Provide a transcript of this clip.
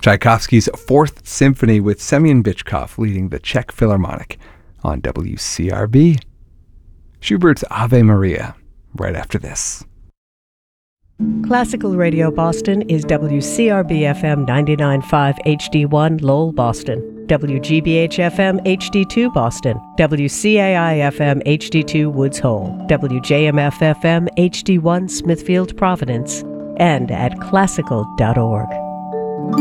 Tchaikovsky's Fourth Symphony with Semyon Bychkov leading the Czech Philharmonic on WCRB. Schubert's Ave Maria right after this. Classical Radio Boston is WCRB-FM 99.5 HD1 Lowell, Boston, WGBH-FM HD2 Boston, WCAI-FM HD2 Woods Hole, WJMF-FM HD1 Smithfield, Providence, and at classical.org.